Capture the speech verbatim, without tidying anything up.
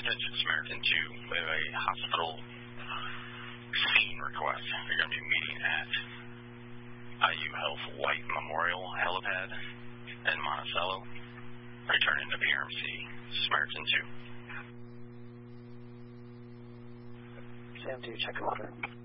Attention Samaritan two, we have a hospital scene request. You're going to be meeting at I U Health White Memorial Helipad in Monticello. Returning to P R M C, Samaritan two. Sam two, check water.